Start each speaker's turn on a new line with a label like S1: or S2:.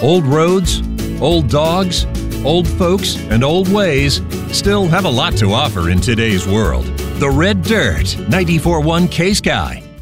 S1: Old roads, old dogs, old folks, and old ways still have a lot to offer in today's world. The Red Dirt 94.1 K-Sky.